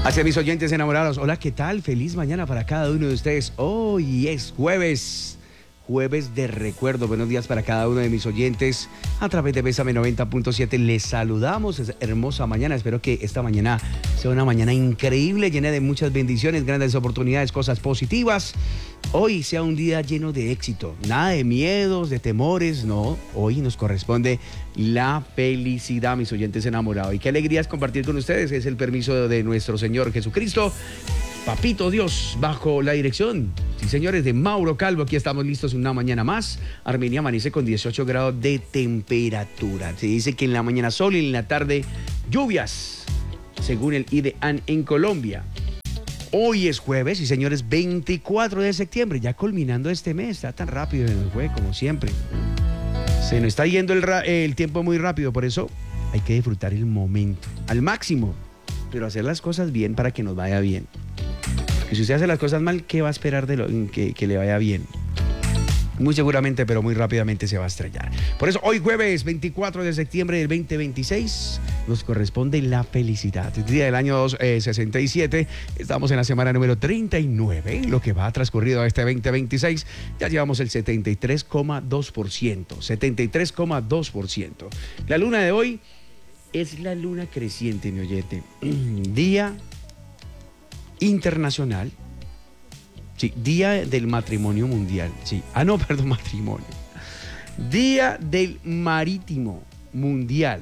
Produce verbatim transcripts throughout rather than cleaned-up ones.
Hacia mis oyentes enamorados, hola, ¿qué tal? Feliz mañana para cada uno de ustedes. Hoy es jueves, jueves de recuerdo. Buenos días para cada uno de mis oyentes. A través de Bésame noventa punto siete les saludamos. Es hermosa mañana. Espero que esta mañana sea una mañana increíble, llena de muchas bendiciones, grandes oportunidades, cosas positivas. Hoy sea un día lleno de éxito, nada de miedos, de temores, no. Hoy nos corresponde la felicidad, mis oyentes enamorados. Y qué alegría es compartir con ustedes, es el permiso de nuestro Señor Jesucristo, Papito Dios, bajo la dirección, sí señores, de Mauro Calvo. Aquí estamos listos una mañana más. Armenia amanece con dieciocho grados de temperatura. Se dice que en la mañana sol y en la tarde lluvias, según el IDEAN en Colombia. Hoy es jueves y señores, veinticuatro de septiembre, ya culminando este mes. Está tan rápido en el juego como siempre. Se nos está yendo el, el tiempo muy rápido, por eso hay que disfrutar el momento al máximo, pero hacer las cosas bien para que nos vaya bien. Porque si usted hace las cosas mal, ¿qué va a esperar de lo, que, que le vaya bien? Muy seguramente, pero muy rápidamente se va a estrellar. Por eso, hoy jueves veinticuatro de septiembre del veinte veintiséis, nos corresponde la felicidad. El día del año eh, sesenta y siete, estamos en la semana número treinta y nueve. Lo que va transcurrido a este veinte veintiséis, ya llevamos el setenta y tres coma dos por ciento. setenta y tres coma dos por ciento. La luna de hoy es la luna creciente, mi oyente. Día internacional. Sí, Día del Matrimonio Mundial. Sí. Ah, no, perdón, matrimonio. Día del Marítimo Mundial.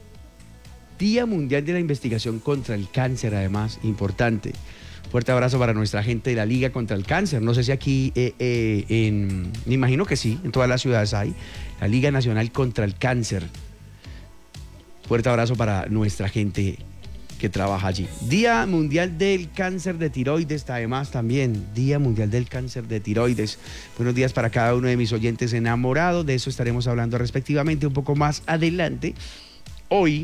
Día Mundial de la Investigación contra el Cáncer, además, importante. Fuerte abrazo para nuestra gente de la Liga contra el Cáncer. No sé si aquí, eh, eh, en, me imagino que sí, en todas las ciudades hay. La Liga Nacional contra el Cáncer. Fuerte abrazo para nuestra gente que trabaja allí. Día Mundial del Cáncer de Tiroides, además también, Día Mundial del Cáncer de Tiroides. Buenos días para cada uno de mis oyentes enamorados, de eso estaremos hablando respectivamente un poco más adelante. Hoy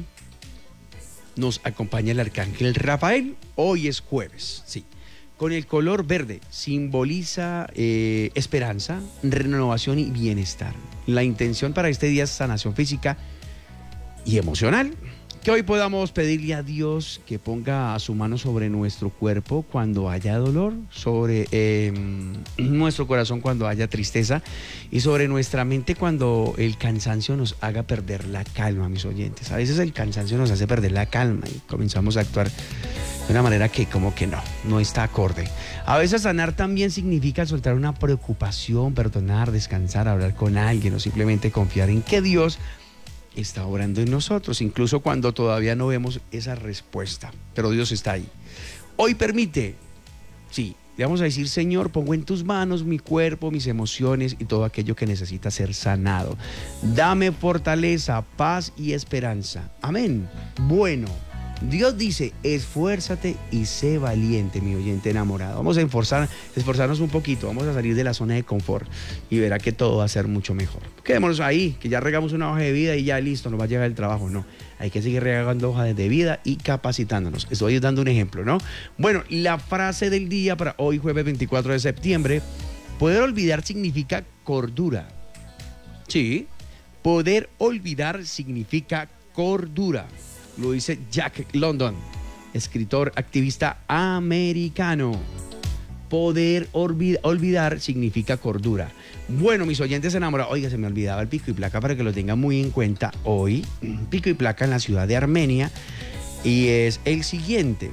nos acompaña el Arcángel Rafael, hoy es jueves, sí. Con el color verde, simboliza eh, esperanza, renovación y bienestar. La intención para este día es sanación física y emocional. Que hoy podamos pedirle a Dios que ponga su mano sobre nuestro cuerpo cuando haya dolor, sobre eh, nuestro corazón cuando haya tristeza y sobre nuestra mente cuando el cansancio nos haga perder la calma, mis oyentes. A veces el cansancio nos hace perder la calma y comenzamos a actuar de una manera que como que no, no está acorde. A veces sanar también significa soltar una preocupación, perdonar, descansar, hablar con alguien o simplemente confiar en que Dios está obrando en nosotros, incluso cuando todavía no vemos esa respuesta, pero Dios está ahí. Hoy permite, sí, le vamos a decir: Señor, pongo en tus manos mi cuerpo, mis emociones y todo aquello que necesita ser sanado. Dame fortaleza, paz y esperanza. Amén. Bueno, Dios dice: esfuérzate y sé valiente, mi oyente enamorado. Vamos a esforzar, esforzarnos un poquito, vamos a salir de la zona de confort y verá que todo va a ser mucho mejor. Quedémonos ahí, que ya regamos una hoja de vida y ya listo, nos va a llegar el trabajo. No, hay que seguir regando hojas de vida y capacitándonos. Estoy dando un ejemplo, ¿no? Bueno, la frase del día para hoy, jueves veinticuatro de septiembre: poder olvidar significa cordura. Sí, poder olvidar significa cordura. Lo dice Jack London, escritor, activista americano. Poder olvid- olvidar significa cordura. Bueno, mis oyentes enamorados, oiga, se me olvidaba el pico y placa para que lo tengan muy en cuenta hoy. Pico y placa en la ciudad de Armenia y es el siguiente.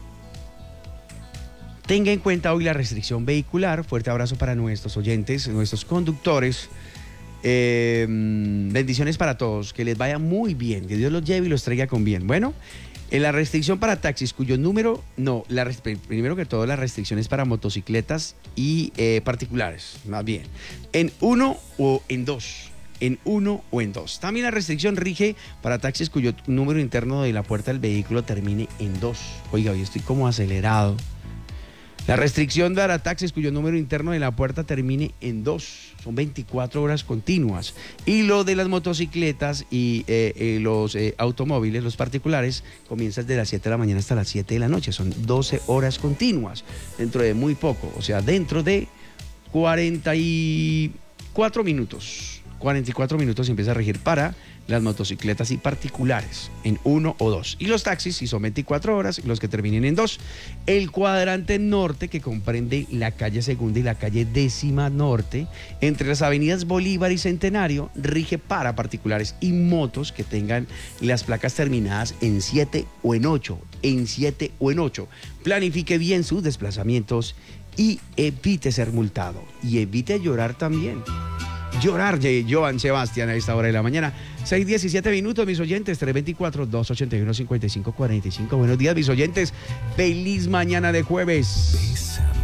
Tenga en cuenta hoy la restricción vehicular. Fuerte abrazo para nuestros oyentes, nuestros conductores. Eh, bendiciones para todos, que les vaya muy bien, que Dios los lleve y los traiga con bien. Bueno, en la restricción para taxis cuyo número, no, la, primero que todo la restricción es para motocicletas y eh, particulares, más bien, en uno o en dos, en uno o en dos. También la restricción rige para taxis cuyo número interno de la puerta del vehículo termine en dos. Oiga, hoy estoy como acelerado. La restricción dará taxis cuyo número interno de la puerta termine en dos. Son veinticuatro horas continuas. Y lo de las motocicletas y eh, eh, los eh, automóviles, los particulares, comienza desde las siete de la mañana hasta las siete de la noche. Son doce horas continuas. Dentro de muy poco, o sea, dentro de cuarenta y cuatro minutos. cuarenta y cuatro minutos empieza a regir para las motocicletas y particulares en uno o dos. Y los taxis, si son veinticuatro horas, los que terminen en dos. El cuadrante norte, que comprende la calle Segunda y la calle Décima Norte, entre las avenidas Bolívar y Centenario, rige para particulares y motos que tengan las placas terminadas en siete o en ocho. En siete o en ocho. Planifique bien sus desplazamientos y evite ser multado. Y evite llorar también. Llorar, Joan Sebastián, a esta hora de la mañana. seis diecisiete minutos, mis oyentes. tres veinticuatro, dos ochenta y uno, cincuenta y cinco cuarenta y cinco. Buenos días, mis oyentes. Feliz mañana de jueves.